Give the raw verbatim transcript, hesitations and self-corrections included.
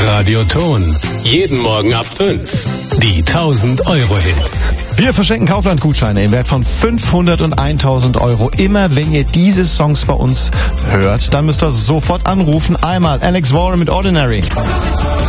Radioton. Jeden Morgen ab fünf. Die tausend Euro Hits. Wir verschenken Kaufland-Gutscheine im Wert von fünfhundert und tausend Euro. Immer wenn ihr diese Songs bei uns hört, dann müsst ihr sofort anrufen. Einmal Alex Warren mit Ordinary.